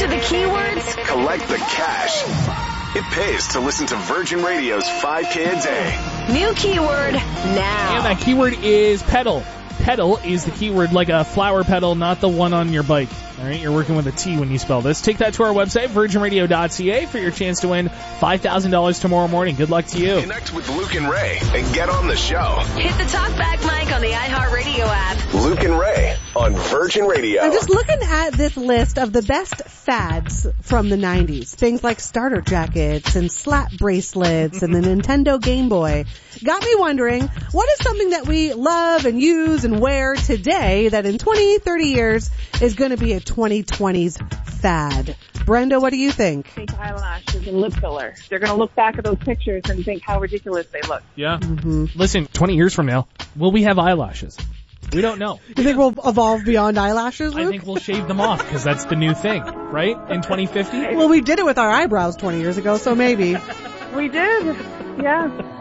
to the keywords, collect the cash. It pays to listen to Virgin Radio's 5K a day. new keyword now. And that keyword is pedal. Pedal is the keyword, like a flower pedal, not the one on your bike. All right, you're working with a T when you spell this. Take that to our website, virginradio.ca, for your chance to win $5,000 tomorrow morning. Good luck to you. Connect with Luke and Ray and get on the show. Hit the talkback mic on the iHeartRadio app. Luke and Ray on Virgin Radio. I'm just looking at this list of the best fads from the 90s. Things like starter jackets and slap bracelets and the Nintendo Game Boy. Got me wondering, what is something that we love and use and wear today that in 20, 30 years is going to be a 2020s fad? Brenda, what do you think? Fake eyelashes and lip filler. They're going to look back at those pictures and think how ridiculous they look. Yeah. Listen, 20 years from now, will we have eyelashes? We don't know. You think we'll evolve beyond eyelashes, Luke? I think we'll shave them off because that's the new thing, right? In 2050? Well, we did it with our eyebrows 20 years ago, so maybe. We did. Yeah.